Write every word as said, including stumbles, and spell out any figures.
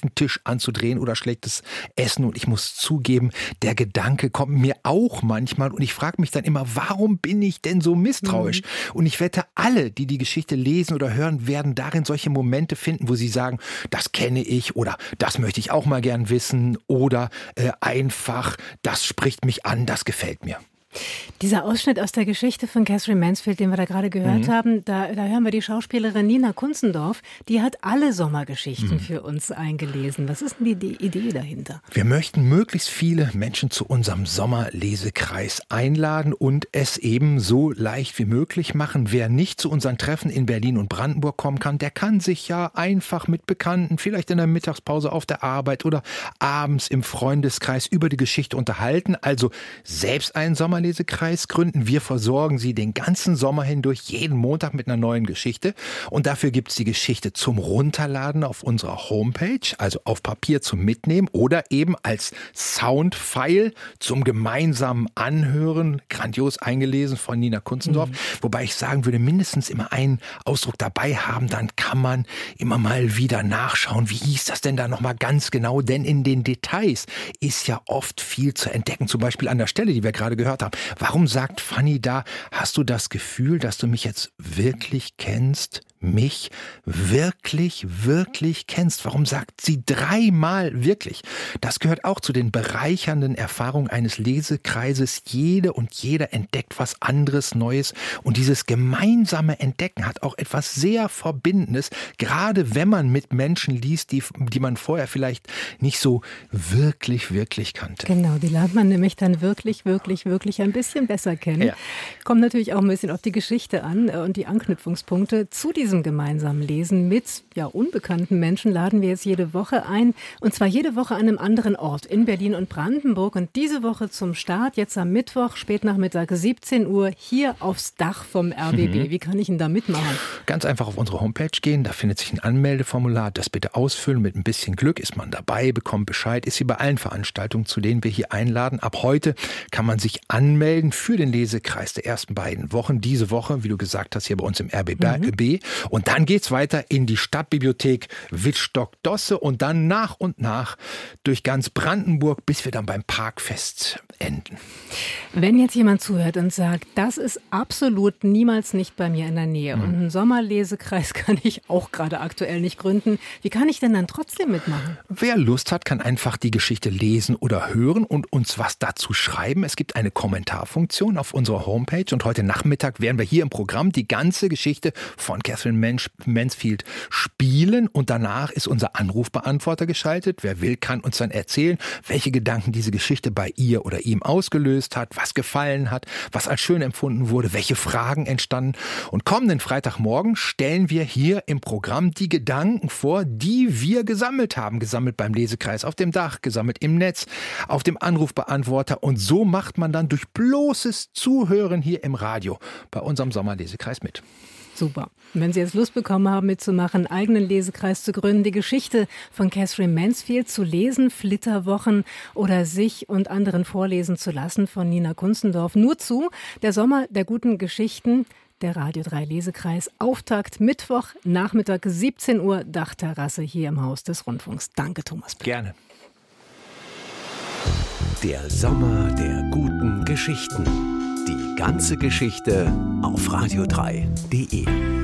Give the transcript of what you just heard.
Küchentisch anzudrehen oder schlechtes Essen. Und ich muss zugeben, der Gedanke kommt mir auch manchmal und ich frage mich dann immer, warum bin ich denn so misstrauisch? Mhm. Und ich wette, alle, die die Geschichte lesen oder hören, werden darin solche Momente finden, wo sie sagen, das kenne ich oder das möchte ich auch mal gern wissen oder äh, einfach, das spricht mich an, das gefällt mir. Dieser Ausschnitt aus der Geschichte von Katherine Mansfield, den wir da gerade gehört mhm. haben, da, da hören wir die Schauspielerin Nina Kunzendorf, die hat alle Sommergeschichten mhm. für uns eingelesen. Was ist denn die, die Idee dahinter? Wir möchten möglichst viele Menschen zu unserem Sommerlesekreis einladen und es eben so leicht wie möglich machen. Wer nicht zu unseren Treffen in Berlin und Brandenburg kommen kann, der kann sich ja einfach mit Bekannten, vielleicht in der Mittagspause auf der Arbeit oder abends im Freundeskreis über die Geschichte unterhalten. Also selbst einen Sommerlesekreis Lesekreis gründen. Wir versorgen Sie den ganzen Sommer hindurch jeden Montag mit einer neuen Geschichte. Und dafür gibt es die Geschichte zum Runterladen auf unserer Homepage, also auf Papier zum Mitnehmen oder eben als Soundfile zum gemeinsamen Anhören, grandios eingelesen von Nina Kunzendorf. Mhm. Wobei ich sagen würde, mindestens immer einen Ausdruck dabei haben, dann kann man immer mal wieder nachschauen, wie hieß das denn da nochmal ganz genau, denn in den Details ist ja oft viel zu entdecken, zum Beispiel an der Stelle, die wir gerade gehört haben. Warum sagt Fanny da, hast du das Gefühl, dass du mich jetzt wirklich kennst? Mich wirklich, wirklich kennst. Warum sagt sie dreimal wirklich? Das gehört auch zu den bereichernden Erfahrungen eines Lesekreises. Jede und jeder entdeckt was anderes, Neues. Und dieses gemeinsame Entdecken hat auch etwas sehr Verbindendes, gerade wenn man mit Menschen liest, die, die man vorher vielleicht nicht so wirklich, wirklich kannte. Genau, die lernt man nämlich dann wirklich, wirklich, wirklich ein bisschen besser kennen. Ja. Kommt natürlich auch ein bisschen auf die Geschichte an und die Anknüpfungspunkte zu diesem gemeinsamen Lesen mit ja, unbekannten Menschen laden wir jetzt jede Woche ein. Und zwar jede Woche an einem anderen Ort in Berlin und Brandenburg. Und diese Woche zum Start, jetzt am Mittwoch, spätnachmittag siebzehn Uhr, hier aufs Dach vom R B B. Mhm. Wie kann ich denn da mitmachen? Ganz einfach auf unsere Homepage gehen. Da findet sich ein Anmeldeformular. Das bitte ausfüllen. Mit ein bisschen Glück ist man dabei, bekommt Bescheid. Ist wie bei allen Veranstaltungen, zu denen wir hier einladen. Ab heute kann man sich anmelden für den Lesekreis der ersten beiden Wochen. Diese Woche, wie du gesagt hast, hier bei uns im R B B. Mhm. Und dann geht's weiter in die Stadtbibliothek Wittstock-Dosse und dann nach und nach durch ganz Brandenburg, bis wir dann beim Parkfest enden. Wenn jetzt jemand zuhört und sagt, das ist absolut niemals nicht bei mir in der Nähe mhm. und einen Sommerlesekreis kann ich auch gerade aktuell nicht gründen, wie kann ich denn dann trotzdem mitmachen? Wer Lust hat, kann einfach die Geschichte lesen oder hören und uns was dazu schreiben. Es gibt eine Kommentarfunktion auf unserer Homepage und heute Nachmittag werden wir hier im Programm die ganze Geschichte von Katherine Mansfield spielen und danach ist unser Anrufbeantworter geschaltet. Wer will, kann uns dann erzählen, welche Gedanken diese Geschichte bei ihr oder ihm ausgelöst hat, was gefallen hat, was als schön empfunden wurde, welche Fragen entstanden. Und kommenden Freitagmorgen stellen wir hier im Programm die Gedanken vor, die wir gesammelt haben. Gesammelt beim Lesekreis auf dem Dach, gesammelt im Netz, auf dem Anrufbeantworter. Und so macht man dann durch bloßes Zuhören hier im Radio bei unserem Sommerlesekreis mit. Super. Wenn Sie jetzt Lust bekommen haben, mitzumachen, einen eigenen Lesekreis zu gründen, die Geschichte von Katherine Mansfield zu lesen, Flitterwochen oder sich und anderen vorlesen zu lassen von Nina Kunzendorf. Nur zu, der Sommer der guten Geschichten, der Radio drei Lesekreis. Auftakt Mittwoch, Nachmittag siebzehn Uhr, Dachterrasse hier im Haus des Rundfunks. Danke, Thomas Blüm. Gerne. Der Sommer der guten Geschichten. Die ganze Geschichte auf radio drei punkt de.